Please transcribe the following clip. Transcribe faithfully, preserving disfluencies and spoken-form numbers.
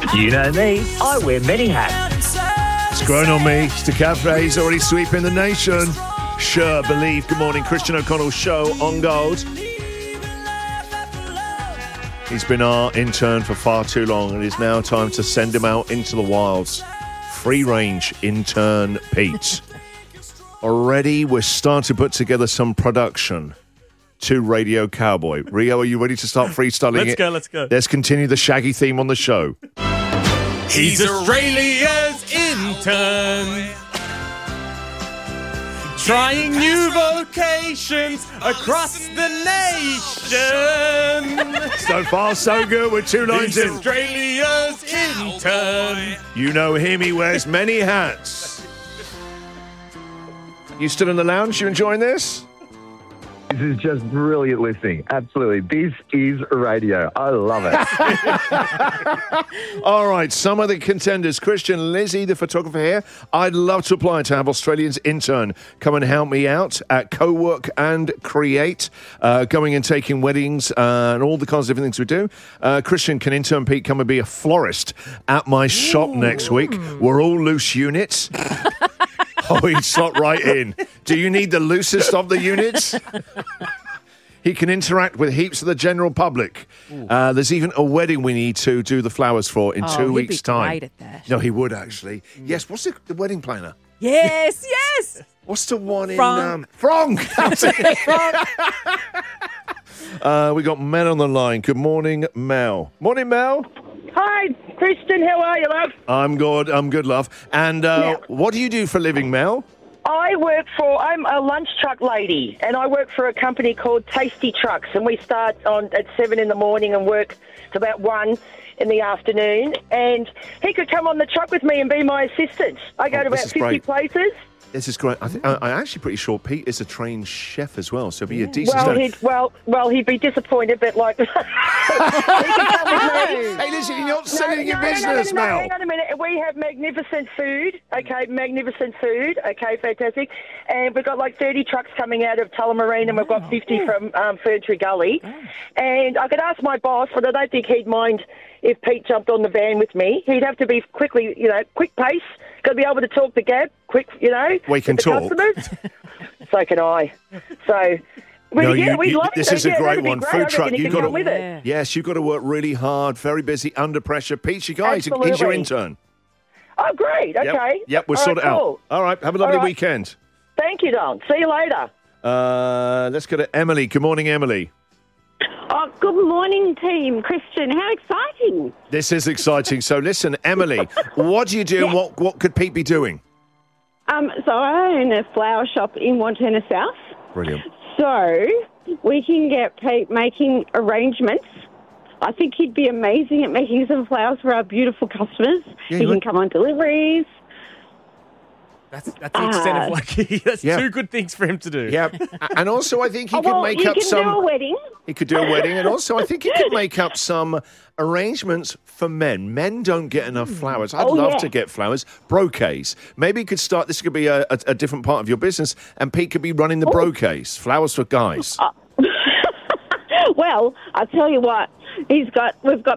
You know me, I wear many hats. It's grown on me. Staccato already sweeping the nation. Sure, believe. Good morning, Christian O'Connell's show on Gold. He's been our intern for far too long, and it's now time to send him out into the wilds. Free-range intern Pete. Already, we're starting to put together some production to Radio Cowboy. Rio, are you ready to start freestyling let's it? Let's go, let's go. Let's continue the Shaggy theme on the show. He's Australia's intern, trying new vocations across the nation. So far, so good. We're two lines He's in. Australia's intern. You know him. He wears many hats. You still in the lounge? You enjoying this? This is just brilliant listening. Absolutely. This is radio. I love it. All right, some of the contenders. Christian, Lizzie, the photographer here. I'd love to apply to have Australians intern come and help me out at Co-work and Create, uh, going and taking weddings uh, and all the kinds of different things we do. Uh, Christian, can intern Pete come and be a florist at my shop next week? We're all loose units. Oh, he'd slot right in. Do you need the loosest of the units? He can interact with heaps of the general public. Uh, there's even a wedding we need to do the flowers for in oh, two he'd weeks' be time. Great at that. No, he would actually. Yes, what's the, the wedding planner? Yes, yes. What's the one in... Frank. Um, Frank! That's it. uh, we got Mel on the line. Good morning, Mel. Morning, Mel. Hi, Christian. How are you, love? I'm good. I'm good, love. And uh, Yeah. what do you do for a living, Mel? I work for, I'm a lunch truck lady, and I work for a company called Tasty Trucks, and we start on at seven in the morning and work to about one in the afternoon, and he could come on the truck with me and be my assistant. I go Oh, to this about is fifty great. places. This is great. I think, I, I'm actually pretty sure Pete is a trained chef as well, so it'll be a decent... Well, he'd, well, well, he'd be disappointed, but like... he could come with me. Hey, listen, you're not No, selling your no, no, business, no, no, Mel. Hang on a minute. We have magnificent food. Okay, magnificent food. Okay, fantastic. And we've got like thirty trucks coming out of Tullamarine, and we've got fifty from um, Ferntree Gully. And I could ask my boss, but I don't think he'd mind if Pete jumped on the van with me. He'd have to be quickly, you know, quick pace. Got to be able to talk the gab, quick, you know. We can with the talk. customers. So can I. So... Well, No, yeah, you- we'd you- love this to. is a Yeah, great that'd be one. great. Food I reckon truck, he you could gotta- come with it. Yeah. Yes, you've got to work really hard, very busy, under pressure. Pete's your guy. He's, he's your Absolutely. intern. Oh, great. Okay. Yep, yep we'll All sort right, it cool. out. All right, have a lovely All right. weekend. Thank you, Don. See you later. Uh, let's go to Emily. Good morning, Emily. Oh, good morning, team. Christian, how exciting. This is exciting. So listen, Emily, what do you do and what, what could Pete be doing? Um, so I own a flower shop in Montana South. Brilliant. So we can get Pete making arrangements. I think he'd be amazing at making some flowers for our beautiful customers. Yeah, he you can would. come on deliveries. That's that's the extent Ah. of like that's Yeah. two good things for him to do. Yeah, and also I think he Oh, could well, make you up can some... do a wedding. He could do a wedding, and also I think he could make up some arrangements for men. Men don't get enough flowers. I'd Oh, love yeah. to get flowers. Bouquets. Maybe he could start, this could be a, a, a different part of your business, and Pete could be running the bouquets. Flowers for guys. Well, I'll tell you what. He's got. We've got